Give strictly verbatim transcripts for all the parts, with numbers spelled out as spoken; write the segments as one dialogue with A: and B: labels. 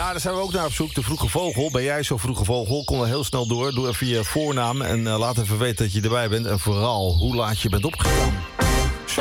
A: Ja, daar zijn we ook naar op zoek. De vroege vogel. Ben jij zo'n vroege vogel? Kom er heel snel door. Doe even je voornaam en uh, laat even weten dat je erbij bent. En vooral hoe laat je bent opgestaan. Zo.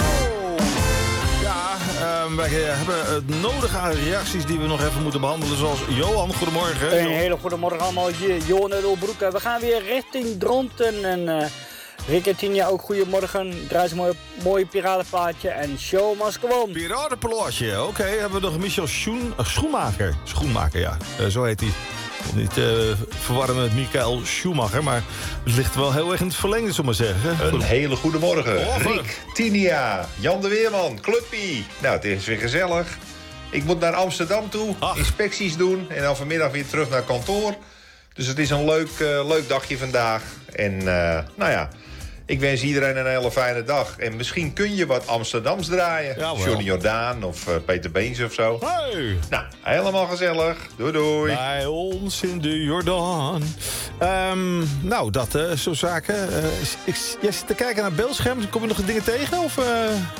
A: Ja, uh, wij hebben het nodige aan reacties die we nog even moeten behandelen. Zoals Johan, goedemorgen.
B: Een hele goedemorgen allemaal. Johan uit Ulbroek. We gaan weer richting Dronten. En uh, Rick en Tinja ook goedemorgen. Draai een mooi, mooi piratenplaatje. En show must go on.
A: Piratenplaatje, oké. Okay. Hebben we nog Michel Schoen, uh, Schoenmaker. Schoenmaker, ja. Uh, zo heet hij. Niet uh, verwarren met Michael Schumacher, maar het ligt wel heel erg in het verlengde, zullen we maar zeggen.
C: Een hele goede morgen.
A: Oh,
C: Rick, Tinia, Jan de Weerman, Clubpie. Nou, het is weer gezellig. Ik moet naar Amsterdam toe, Ach. inspecties doen en dan vanmiddag weer terug naar kantoor. Dus het is een leuk, uh, leuk dagje vandaag. En uh, nou ja, ik wens iedereen een hele fijne dag. En misschien kun je wat Amsterdams draaien. Ja, Johnny Jordaan of uh, Peter Beens of zo.
A: Hey.
C: Nou, helemaal gezellig. Doei doei.
A: Bij ons in de Jordaan. Um, nou, dat uh, soort zaken. Uh, ik, jij zit te kijken naar beeldscherm. Kom je nog dingen tegen? Of, uh...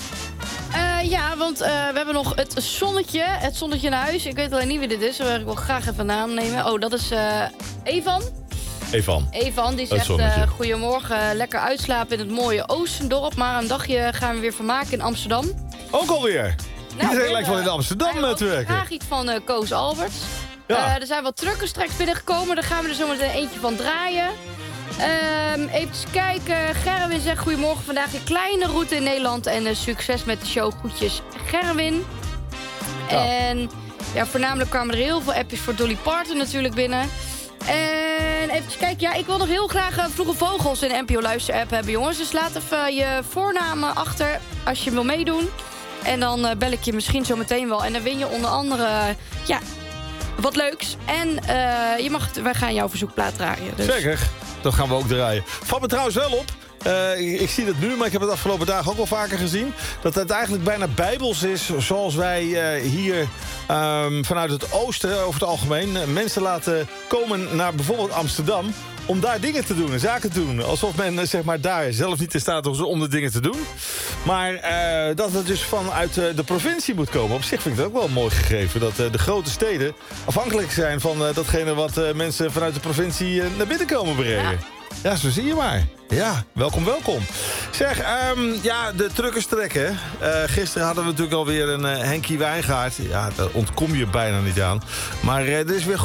D: Uh, ja, want uh, we hebben nog het zonnetje. Het zonnetje in huis. Ik weet alleen niet wie dit is. Ik wil graag even een naam nemen. Oh, dat is uh, Evan.
A: Evan.
D: Evan, die zegt uh, goedemorgen, lekker uitslapen in het mooie Oostendorp. Maar een dagje gaan we weer vermaken in Amsterdam.
A: Ook alweer? Nou, Iedereen lijkt wel in Amsterdam
D: uh,
A: te werken.
D: Graag iets van uh, Koos Alberts. Ja. Uh, er zijn wat truckers straks binnengekomen. Daar gaan we er zo meteen eentje van draaien. Um, even kijken. Gerwin zegt goedemorgen, vandaag een kleine route in Nederland. En uh, succes met de show. Groetjes Gerwin. Ja. En ja, voornamelijk kwamen er heel veel appjes voor Dolly Parton natuurlijk binnen. En even kijken, ja, ik wil nog heel graag uh, Vroege Vogels in de N P O Luister app hebben, jongens. Dus laat even je voornamen achter als je wil meedoen. En dan uh, bel ik je misschien zo meteen wel. En dan win je onder andere, uh, ja, wat leuks. En uh, je mag, wij gaan jouw verzoekplaat draaien. Dus.
A: Zeker, dat gaan we ook draaien. Valt me trouwens wel op. Uh, ik, ik zie het nu, maar ik heb het afgelopen dagen ook al vaker gezien. Dat het eigenlijk bijna bijbels is zoals wij uh, hier um, vanuit het oosten over het algemeen uh, mensen laten komen naar bijvoorbeeld Amsterdam om daar dingen te doen en zaken te doen. Alsof men uh, zeg maar, daar zelf niet in staat is om de dingen te doen. Maar uh, dat het dus vanuit uh, de provincie moet komen. Op zich vind ik het ook wel mooi gegeven. Dat uh, de grote steden afhankelijk zijn van uh, datgene wat uh, mensen vanuit de provincie uh, naar binnen komen brengen. Ja. Ja, zo zie je maar. Ja, welkom, welkom. Zeg, um, ja, de truckers trekken. Uh, gisteren hadden we natuurlijk alweer een uh, Henkie Wijngaard. Ja, daar ontkom je bijna niet aan. Maar uh, er is weer